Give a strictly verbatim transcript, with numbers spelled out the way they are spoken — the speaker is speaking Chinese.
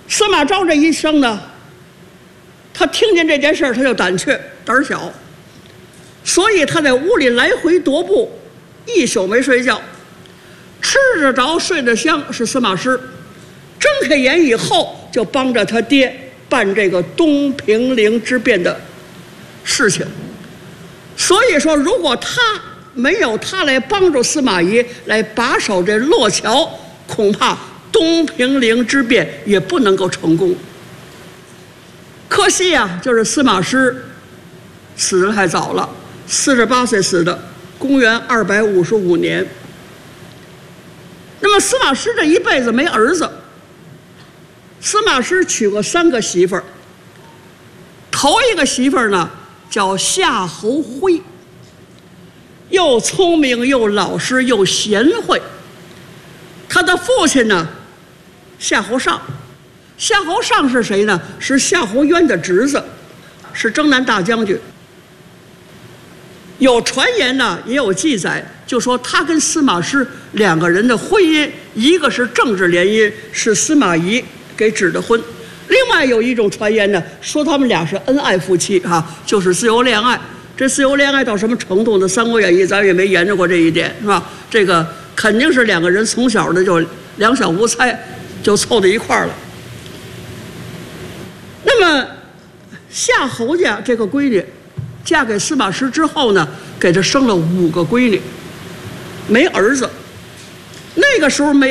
司马昭这一生呢，他听见这件事儿他就胆怯胆小，所以他在屋里来回踱步，一宿没睡觉，吃着着睡得香是司马师，睁开眼以后就帮着他爹办这个东平陵之变的事情。所以说，如果他没有他来帮助司马懿来把守这洛桥，恐怕东平陵之变也不能够成功。可惜呀，就是司马师死得太早了，四十八岁死的，公元二百五十五年。那么司马师这一辈子没儿子，司马师娶过三个媳妇儿。头一个媳妇儿呢叫夏侯徽，又聪明又老实又贤惠。他的父亲呢夏侯尚，夏侯尚是谁呢？是夏侯渊的侄子，是征南大将军。有传言呢，也有记载，就说他跟司马师两个人的婚姻，一个是政治联姻，是司马懿给指的婚；另外有一种传言呢，说他们俩是恩爱夫妻啊，就是自由恋爱。这自由恋爱到什么程度呢？《三国演义》咱也没研究过这一点，是吧？这个肯定是两个人从小的就两小无猜，就凑到一块儿了。那么夏侯家这个闺女嫁给司马师之后呢，给他生了五个闺女，没儿子。那个时候没